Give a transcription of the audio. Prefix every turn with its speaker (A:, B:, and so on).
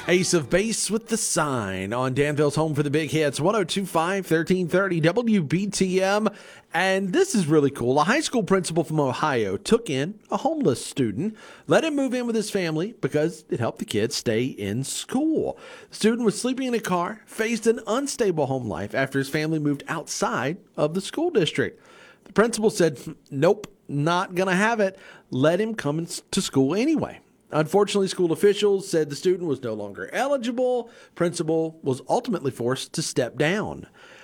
A: Ace of Base with the sign on Danville's home for the big hits, 1025 1330 WBTM. And this is really cool. A high school principal from Ohio took in a homeless student, let him move in with his family because it helped the kid stay in school. The student was sleeping in a car, faced an unstable home life after his family moved outside of the school district. The principal said, nope, not going to have it. Let him come to school anyway. Unfortunately, school officials said the student was no longer eligible. Principal was ultimately forced to step down.